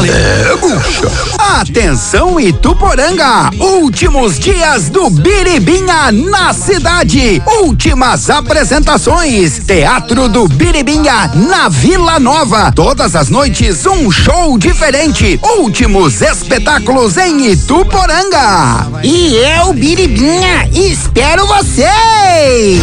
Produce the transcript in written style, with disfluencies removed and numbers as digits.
Atenção Ituporanga, últimos dias do Biribinha na cidade, últimas apresentações, Teatro do Biribinha na Vila Nova, todas as noites um show diferente, últimos espetáculos em Ituporanga. E eu, Biribinha, espero vocês!